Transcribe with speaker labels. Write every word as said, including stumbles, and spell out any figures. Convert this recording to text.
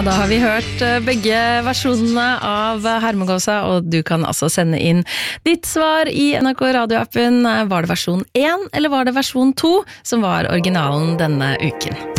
Speaker 1: Da har vi hørt begge versjonene av Hermegåsa, og du kan altså sende inn ditt svar i N R K radioappen. Var det versjon én, eller var det versjon to som var originalen denne uken?